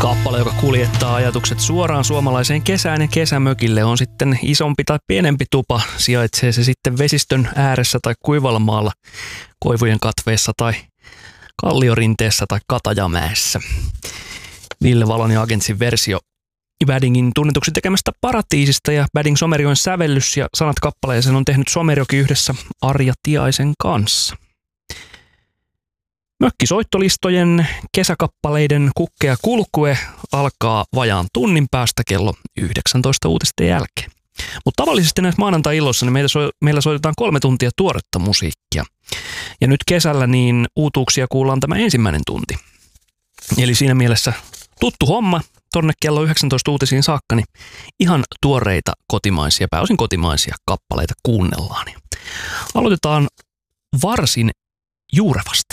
Kappale, joka kuljettaa ajatukset suoraan suomalaiseen kesään ja kesämökille, on sitten isompi tai pienempi tupa, sijaitsee se sitten vesistön ääressä tai kuivalla maalla, koivujen katveessa tai kalliorinteessä tai Katajamäessä. Ville Valon ja Agentsin versio Baddingin tunnetuksi tekemästä Paratiisista, ja Badding Somerjoen sävellys ja sanat kappaleeseen on tehnyt Somerjoki yhdessä Arja Tiaisen kanssa. Mökkisoittolistojen kesäkappaleiden kukkea kulkue alkaa vajaan tunnin päästä kello 19 uutisten jälkeen. Mutta tavallisesti näissä maanantai-illoissa niin meillä soitetaan 3 tuntia tuoretta musiikkia. Ja nyt kesällä niin uutuuksia kuullaan tämä ensimmäinen tunti. Eli siinä mielessä tuttu homma tonne kello 19 uutisiin saakka, niin ihan tuoreita kotimaisia, pääosin kotimaisia kappaleita kuunnellaan. Aloitetaan varsin juurevasti.